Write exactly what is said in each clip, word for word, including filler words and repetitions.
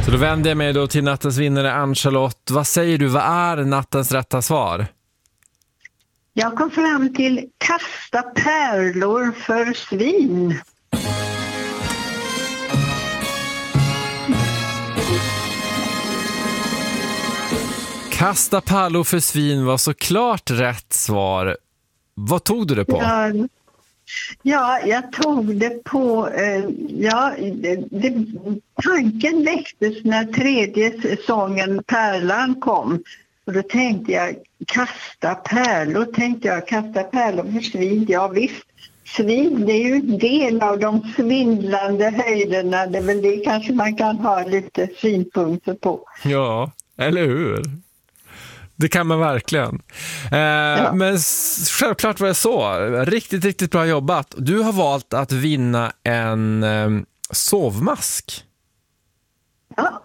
Så då vänder jag mig då till nattens vinnare Ann-Charlotte. Vad säger du, vad är nattens rätta svar? Jag kom fram till kasta pärlor för svin. Kasta pärlor för svin var såklart rätt svar. Vad tog du det på? Ja, ja jag tog det på... Eh, ja, det, det, tanken väcktes när tredje säsongen Pärlan kom. Och då tänkte jag, kasta pärlor, tänkte jag, kasta pärlor för svin. Ja visst, svin det är ju en del av de svindlande höjderna. Det är väl det kanske man kan ha lite synpunkter på. Ja, eller hur? Det kan man verkligen. Eh, ja. Men självklart var det så. Riktigt, riktigt bra jobbat. Du har valt att vinna en eh, sovmask. Ja.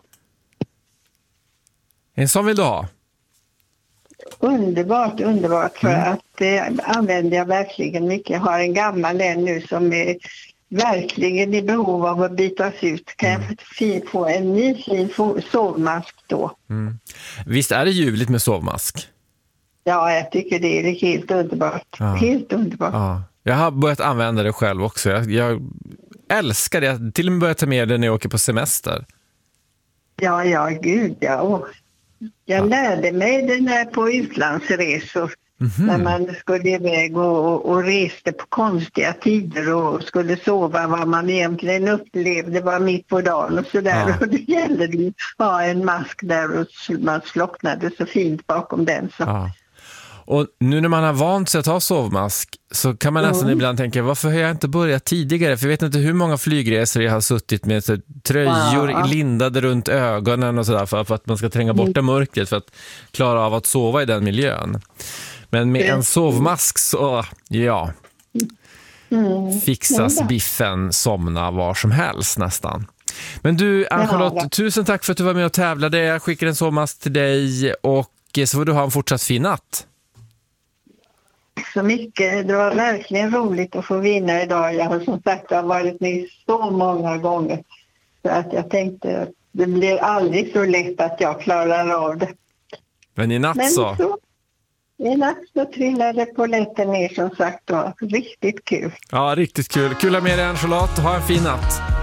En sån vill du ha? Underbart, underbart. För mm. att det eh, använder jag verkligen mycket. Jag har en gammal en nu som är verkligen i behov av att bytas ut. Kan mm. jag få en ny fin sovmask då? Mm. Visst är det ljuvligt med sovmask? Ja, jag tycker det är helt underbart. Ja. Helt underbart. Ja. Jag har börjat använda det själv också. Jag, jag älskar det. Jag till och med börjar ta med det när jag åker på semester. Ja, ja, gud ja. Och jag ja. lärde mig det när på utlandsresor. Mm-hmm. När man skulle iväg och, och, och reste på konstiga tider och skulle sova vad man egentligen upplevde var mitt på dagen och sådär. Ja. Och det gällde att ha en mask där och man slocknade så fint bakom den. Så. Ja. Och nu när man har vant sig att ha sovmask så kan man nästan mm. ibland tänka, varför har jag inte börjat tidigare? För jag vet inte hur många flygresor jag har suttit med så, tröjor ja. lindade runt ögonen och sådär för, för att man ska tränga bort det mörkret för att klara av att sova i den miljön. Men med en sovmask så, ja, mm. fixas biffen somna var som helst nästan. Men du, Ann-Charlotte, ja. tusen tack för att du var med och tävlade. Jag skickar en sovmask till dig och så får du ha en fortsatt fin natt. Tack så mycket. Det var verkligen roligt att få vinna idag. Jag har som sagt jag har varit med så många gånger. Så att jag tänkte att det blir aldrig så lätt att jag klarar av det. Men i natt Men så... så I natt så trillade polletten ner som sagt då. Riktigt kul. Ja, riktigt kul. Kul att ha med dig Ann-Charlotte. Ha en fin natt.